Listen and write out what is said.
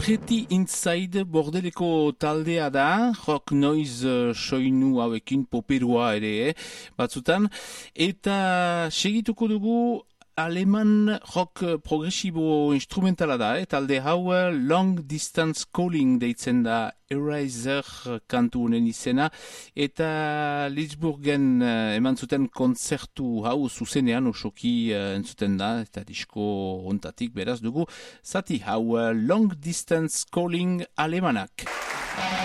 Pretty Inside bordeleko taldea da, rock noise soinu hauekin poperua ere, batzutan, eta segituko dugu aleman rock progresibo instrumentala da, talde hau Long Distance Calling deitzen da Eraser kantu honen izena, eta Litzburgen eman zuten kontzertu hau zuzenean osoki entzuten da, eta disko hontatik beraz dugu, zati hau Long Distance Calling alemanak.